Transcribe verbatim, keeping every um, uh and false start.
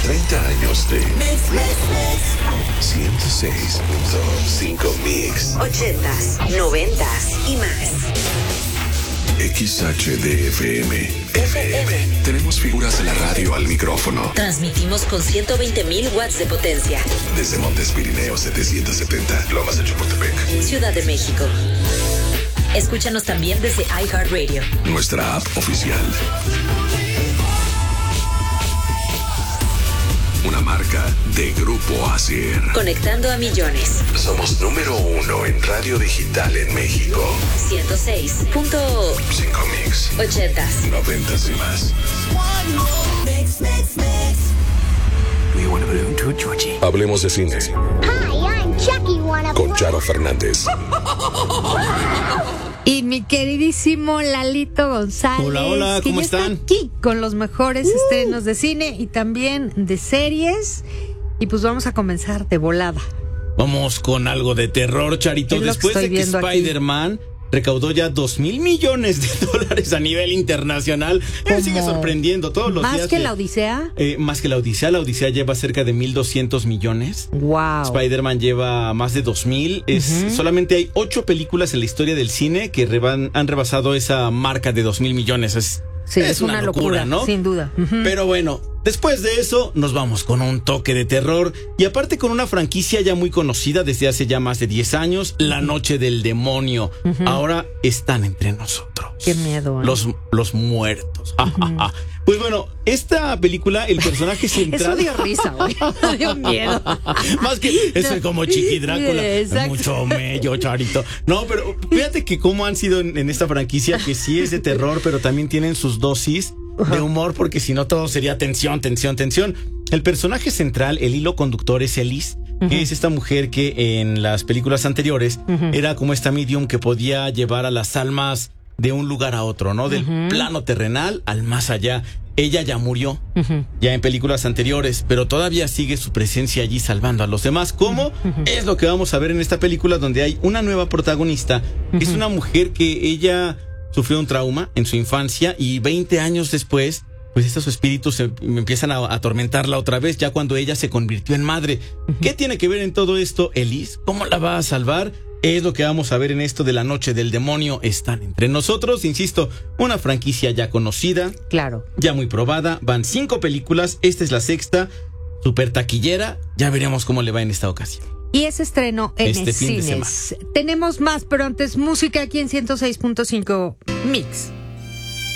treinta años de ciento seis punto cinco Mix. Ochentas, noventas y más. X H D F M. F M. Tenemos figuras de la radio al micrófono. Transmitimos con ciento veinte mil watts de potencia. Desde Montes Pirineos setecientos setenta, Lomas de Chapultepec, Ciudad de México. Escúchanos también desde iHeartRadio. Nuestra app oficial. Una marca de Grupo Asier. Conectando a millones. Somos número uno en radio digital en México. ciento seis punto cinco Mix. Ochentas. Noventas y más. Hablemos de cine. Hi, I'm Chucky. Wanna Con play? Charo Fernández. Y mi queridísimo Lalito González. Hola, hola, que ¿cómo ya están? Está aquí con los mejores uh. estrenos de cine y también de series. Y pues vamos a comenzar de volada. Vamos con algo de terror, Charito. Después de que Spider-Man recaudó ya dos mil millones de dólares a nivel internacional. Me sigue sorprendiendo todos los ¿Más días. ¿Más que de, la Odisea? Eh, más que la Odisea. La Odisea lleva cerca de mil doscientos millones. Wow. Spider-Man lleva más de dos mil. Es, uh-huh. Solamente hay ocho películas en la historia del cine que reban, han rebasado esa marca de dos mil millones. Es, sí, es, es una, una locura, locura, ¿no? Sin duda. Uh-huh. Pero bueno, después de eso nos vamos con un toque de terror y aparte con una franquicia ya muy conocida desde hace ya más de diez años, La Noche del Demonio. Uh-huh. Ahora están entre nosotros. Qué miedo, ¿eh? Los, los muertos. Uh-huh. Pues bueno, esta película, el personaje central... Eso dio risa, güey. Dio miedo. Más que eso es como Chiqui Drácula. Exacto. Mucho mello, Charito. No, pero fíjate que cómo han sido en, en esta franquicia, que sí es de terror, pero también tienen sus dosis de humor, porque si no todo sería tensión, tensión, tensión. El personaje central, el hilo conductor, es Elise, uh-huh. que es esta mujer que en las películas anteriores uh-huh. era como esta medium que podía llevar a las almas de un lugar a otro, ¿no? Del uh-huh. plano terrenal al más allá. Ella ya murió, uh-huh. ya en películas anteriores, pero todavía sigue su presencia allí salvando a los demás. ¿Cómo? Uh-huh. Es lo que vamos a ver en esta película, donde hay una nueva protagonista. Uh-huh. Es una mujer que ella sufrió un trauma en su infancia y veinte años después, pues estos espíritus se, empiezan a atormentarla otra vez, ya cuando ella se convirtió en madre. Uh-huh. ¿Qué tiene que ver en todo esto Elise? ¿Cómo la va a salvar? Es lo que vamos a ver en esto de La Noche del Demonio. Están entre nosotros, insisto, una franquicia ya conocida. Claro. Ya muy probada. Van cinco películas, esta es la sexta. Super taquillera. Ya veremos cómo le va en esta ocasión. Y ese estreno en este fin cines. de semana. Tenemos más, pero antes música aquí en ciento seis punto cinco Mix.